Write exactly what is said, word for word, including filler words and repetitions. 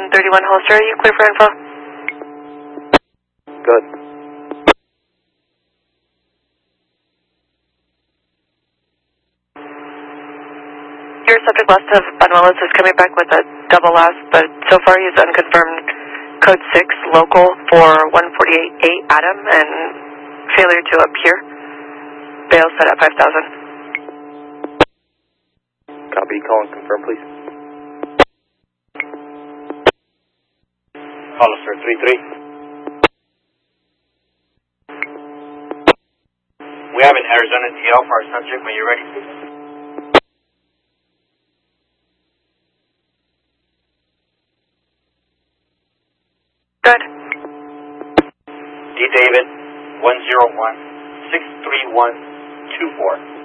thirty-one holster, are you clear for info? Good. Your subject west of Banuelos is coming back with a double last, but so far he's unconfirmed code six local for one forty-eight eight Adam and failure to appear. Bail set at five thousand. Copy, call and confirm, please. Hollister three three. We have an Arizona T L for our subject when you're ready, please. Good. D David one zero one six three one two four.